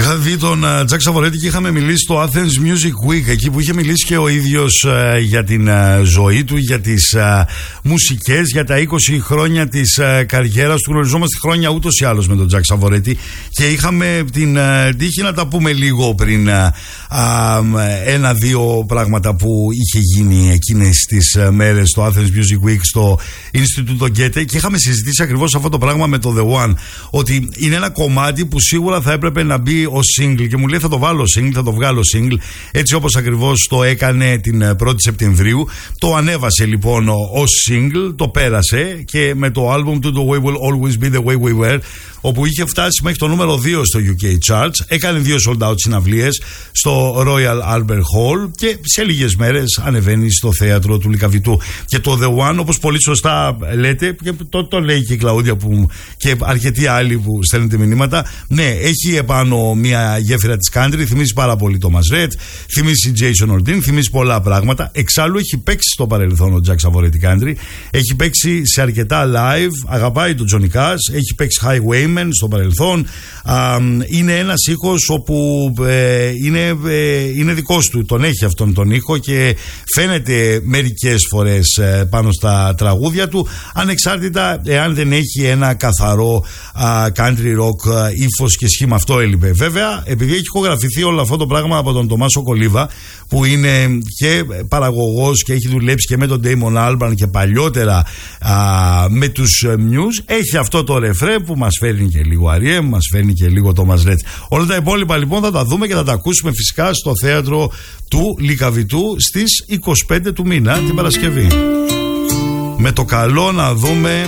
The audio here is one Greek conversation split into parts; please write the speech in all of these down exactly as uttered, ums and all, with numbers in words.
Είχα δει τον Τζακ Σαβορέτη και είχαμε μιλήσει στο Athens Music Week, εκεί που είχε μιλήσει και ο ίδιος uh, για την uh, ζωή του, για τις uh, μουσικές, για τα είκοσι χρόνια της uh, καριέρας του. Γνωριζόμαστε χρόνια ούτως ή άλλως με τον Τζακ Σαβορέτη και είχαμε την uh, τύχη να τα πούμε λίγο πριν uh, uh, ένα-δύο πράγματα που είχε γίνει εκείνες τις uh, μέρες στο Athens Music Week στο Ινστιτούτο Γκέτε, και είχαμε συζητήσει ακριβώς αυτό το πράγμα με το The One, ότι είναι ένα κομμάτι που σίγουρα θα έπρεπε να μπει ως single, και μου λέει θα το βάλω single, θα το βγάλω single, έτσι όπως ακριβώς το έκανε την πρώτη Σεπτεμβρίου. Το ανέβασε λοιπόν ως single, το πέρασε και με το album του The Way Will Always Be The Way We Were, όπου είχε φτάσει μέχρι το νούμερο δύο στο γιου κέι Charts, έκανε δύο sold out συναυλίες στο Royal Albert Hall και σε λίγες μέρες ανεβαίνει στο θέατρο του Λυκαβητού. Και το The One, όπως πολύ σωστά λέτε, και το, το λέει και η Κλαούδια που, και αρκετοί άλλοι που στέλνετε μηνύματα, ναι, έχει επάνω μια γέφυρα της country, θυμίζει πάρα πολύ το Μαζρέτ, θυμίζει Jason Aldean, θυμίζει πολλά πράγματα. Εξάλλου έχει παίξει στο παρελθόν ο Jack Savoretti country, έχει παίξει σε αρκετά live, αγαπάει τον Johnny Cash, έχει παίξει Highwaymen στο παρελθόν. Α, είναι ένας ήχος όπου ε, είναι, ε, είναι δικός του, τον έχει αυτόν τον ήχο και φαίνεται μερικές φορές ε, πάνω στα τραγούδια του, ανεξάρτητα εάν δεν έχει ένα καθαρό α, country rock α, ύφος και σχήμα. Αυτό έλειπε. Βέβαια, επειδή έχει ηχογραφηθεί όλο αυτό το πράγμα από τον Τομάσο Κολίβα, που είναι και παραγωγός και έχει δουλέψει και με τον Damon Albarn και παλιότερα α, με τους Muse, έχει αυτό το ρεφρέ που μας φέρνει και λίγο Αριέμ, μας φέρνει και λίγο το Μαζρέτ. Όλα τα υπόλοιπα λοιπόν θα τα δούμε και θα τα ακούσουμε φυσικά στο θέατρο του Λυκαβητού στις είκοσι πέντε του μήνα, την Παρασκευή. Με το καλό να δούμε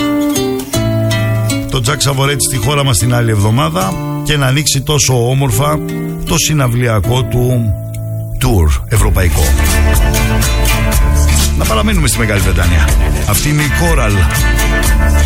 τον Τζακ Σαβορέτη στη χώρα μας την άλλη εβδομάδα και να ανοίξει τόσο όμορφα το συναυλιακό του tour ευρωπαϊκό. Να παραμείνουμε στη Μεγάλη Βρετανία. Αυτή είναι η Coral.